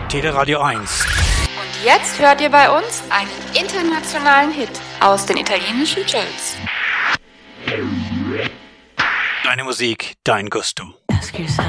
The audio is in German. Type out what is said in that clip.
Teleradio 1. Und jetzt hört ihr bei uns einen internationalen Hit aus den italienischen Charts. Deine Musik, dein Gusto. Ask yourself,